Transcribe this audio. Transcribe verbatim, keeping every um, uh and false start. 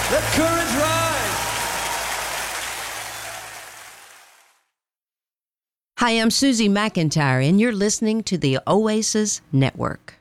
Let courage rise. Hi, I'm Susie McIntyre, and you're listening to the Oasis Network.